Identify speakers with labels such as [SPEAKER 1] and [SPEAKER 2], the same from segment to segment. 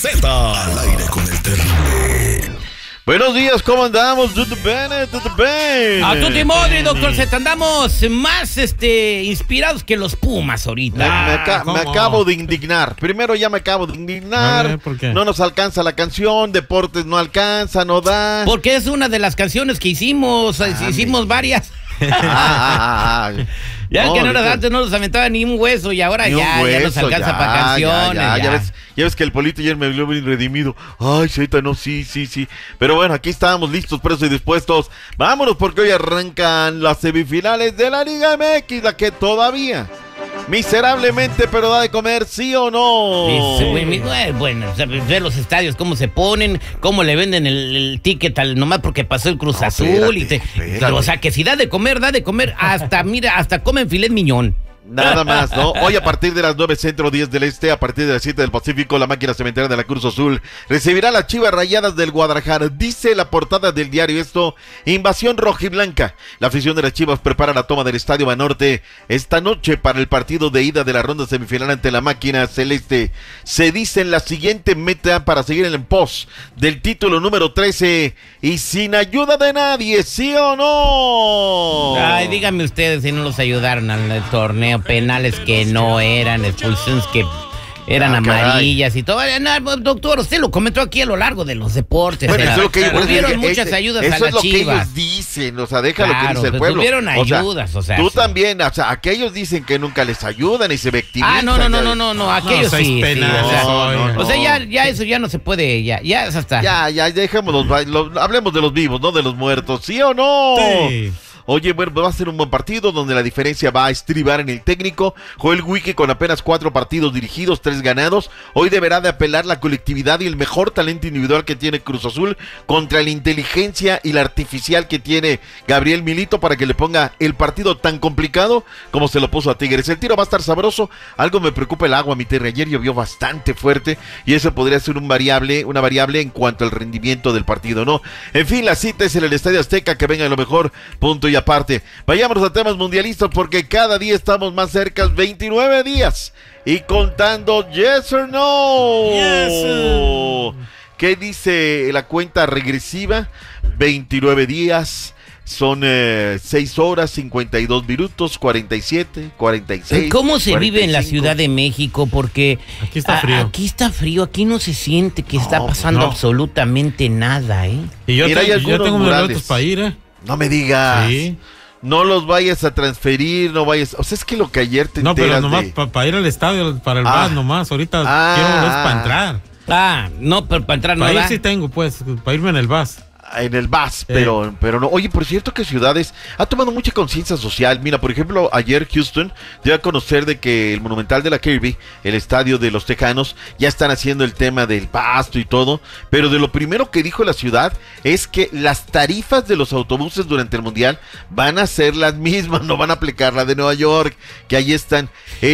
[SPEAKER 1] Z. Al aire con el terrible.
[SPEAKER 2] Buenos días, ¿cómo andamos? ¿Tutto bene? ¿Tutto bene?
[SPEAKER 3] A tutti modri, doctor Z, andamos más inspirados que los Pumas ahorita.
[SPEAKER 2] Me acabo de indignar. Primero ya me acabo de indignar.
[SPEAKER 4] ver, ¿por qué?
[SPEAKER 2] No nos alcanza la canción, deportes no alcanza, no da.
[SPEAKER 3] Porque es una de las canciones que hicimos, hicimos varias. Ya
[SPEAKER 2] No,
[SPEAKER 3] que no
[SPEAKER 2] ahorita-
[SPEAKER 3] antes no nos aventaba ni un hueso y ahora
[SPEAKER 2] Ni un
[SPEAKER 3] ya nos
[SPEAKER 2] hueso,
[SPEAKER 3] alcanza para canciones.
[SPEAKER 2] Ya ves que el Polito ayer me habló bien redimido. Ay, ahorita no, sí. Pero bueno, aquí estábamos listos, presos y dispuestos. Vámonos porque hoy arrancan las semifinales de la Liga MX, la que todavía miserablemente pero da de comer, ¿sí o no?
[SPEAKER 3] Bueno, o sea, ver los estadios, cómo se ponen, cómo le venden el ticket nomás porque pasó el Cruz Azul.
[SPEAKER 2] Espérate.
[SPEAKER 3] O sea, que si da de comer, hasta, mira, hasta comen filet miñón.
[SPEAKER 2] Nada más, ¿no? Hoy a partir de las 9 centro, 10 del este, a partir de las 7 del Pacífico, la máquina cementera de la Cruz Azul recibirá las Chivas Rayadas del Guadalajara. Dice la portada del diario esto: invasión rojiblanca. La afición de las Chivas prepara la toma del Estadio Banorte esta noche para el partido de ida de la ronda semifinal ante la máquina celeste. Se dice la siguiente meta para seguir en el pos del título número 13 y sin ayuda de nadie, ¿sí o no?
[SPEAKER 3] Ay, díganme ustedes si no los ayudaron al torneo, penales que no eran, expulsiones que eran amarillas y todo. No, doctor, usted lo comentó aquí a lo largo de los deportes.
[SPEAKER 2] Bueno, eso es lo que
[SPEAKER 3] hubieron muchas ayudas a
[SPEAKER 2] eso es
[SPEAKER 3] las
[SPEAKER 2] lo que
[SPEAKER 3] Chivas.
[SPEAKER 2] ellos dicen, o sea, deja lo que dice el
[SPEAKER 3] pues
[SPEAKER 2] pueblo.
[SPEAKER 3] tuvieron ayudas, o sea,
[SPEAKER 2] tú
[SPEAKER 3] sí.
[SPEAKER 2] también, o sea, aquellos dicen que nunca les ayudan y se victimizan.
[SPEAKER 3] No, aquellos
[SPEAKER 4] seis
[SPEAKER 3] sí.
[SPEAKER 4] penales,
[SPEAKER 3] O sea, ya eso ya no se puede, ya es hasta.
[SPEAKER 2] Ya, dejémoslos, hablemos de los vivos, no de los muertos, ¿sí o no?
[SPEAKER 4] Sí.
[SPEAKER 2] Oye, bueno, va a ser un buen partido donde la diferencia va a estribar en el técnico. Joel Wiki, con apenas 4 partidos dirigidos, 3 ganados, hoy deberá de apelar la colectividad y el mejor talento individual que tiene Cruz Azul contra la inteligencia y la artificial que tiene Gabriel Milito para que le ponga el partido tan complicado como se lo puso a Tigres. El tiro va a estar sabroso. Algo me preocupa el agua, mi Terry. Ayer llovió bastante fuerte y eso podría ser una variable en cuanto al rendimiento del partido, ¿no? En fin, la cita es en el Estadio Azteca, que venga lo mejor, punto y aparte. Vayámonos a temas mundialistas porque cada día estamos más cerca, 29 días y contando. Yes or no.
[SPEAKER 4] Yes.
[SPEAKER 2] ¿Qué dice la cuenta regresiva? 29 días. Son 6 horas, 52 minutos, 47, 46.
[SPEAKER 3] ¿Cómo se
[SPEAKER 2] 45.
[SPEAKER 3] vive en la Ciudad de México? Porque
[SPEAKER 4] Aquí está frío.
[SPEAKER 3] Aquí está frío, aquí no se siente que está pasando
[SPEAKER 4] no.
[SPEAKER 3] absolutamente nada, ¿eh?
[SPEAKER 4] Y yo,
[SPEAKER 2] Mira, hay
[SPEAKER 4] yo
[SPEAKER 2] algunos
[SPEAKER 4] tengo mis
[SPEAKER 2] murales.
[SPEAKER 4] boletos para ir, ¿eh?
[SPEAKER 2] No me digas.
[SPEAKER 4] Sí.
[SPEAKER 2] No los vayas a transferir, no vayas. O sea, es que lo que ayer te
[SPEAKER 4] No, pero
[SPEAKER 2] enteras
[SPEAKER 4] nomás para ir al estadio, para el
[SPEAKER 2] Ah.
[SPEAKER 4] bar nomás. Ahorita quiero boletos para entrar.
[SPEAKER 3] No, pero para entrar no
[SPEAKER 4] Para ir
[SPEAKER 3] da.
[SPEAKER 4] sí tengo, pues, para irme en el bus.
[SPEAKER 2] en el VAS, pero no. Oye, por cierto que Ciudades ha tomado mucha conciencia social. Mira, por ejemplo, ayer Houston dio a conocer de que el Monumental de la Kirby, el estadio de los Tejanos, ya están haciendo el tema del pasto y todo, pero de lo primero que dijo la ciudad es que las tarifas de los autobuses durante el Mundial van a ser las mismas, no van a aplicar la de Nueva York, que ahí están.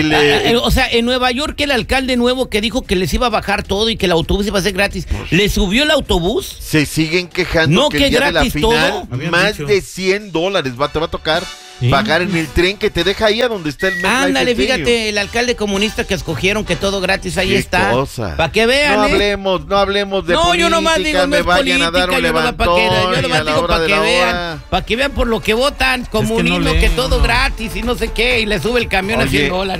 [SPEAKER 3] O sea, en Nueva York el alcalde nuevo que dijo que les iba a bajar todo y que el autobús iba a ser gratis, ¿le subió el autobús?
[SPEAKER 2] Se siguen quejando
[SPEAKER 3] No,
[SPEAKER 2] que
[SPEAKER 3] que
[SPEAKER 2] el día de la
[SPEAKER 3] gratis
[SPEAKER 2] final
[SPEAKER 3] todo.
[SPEAKER 2] más de $100 te va a tocar pagar en el tren que te deja ahí a donde está el MetLife
[SPEAKER 3] Ándale,
[SPEAKER 2] Stadium.
[SPEAKER 3] fíjate, el alcalde comunista que escogieron, que todo gratis, ahí
[SPEAKER 2] Qué
[SPEAKER 3] está.
[SPEAKER 2] cosa.
[SPEAKER 3] Para que vean,
[SPEAKER 2] no hablemos de política,
[SPEAKER 3] yo nomás digo, no
[SPEAKER 2] me
[SPEAKER 3] es
[SPEAKER 2] vayan a dar
[SPEAKER 3] política,
[SPEAKER 2] un
[SPEAKER 3] yo
[SPEAKER 2] levantón
[SPEAKER 3] nomás digo para que vean por lo que votan, comunismo,
[SPEAKER 4] no leen,
[SPEAKER 3] que todo
[SPEAKER 4] no.
[SPEAKER 3] gratis y no sé qué, y le sube el camión a
[SPEAKER 2] Oye,
[SPEAKER 3] $100.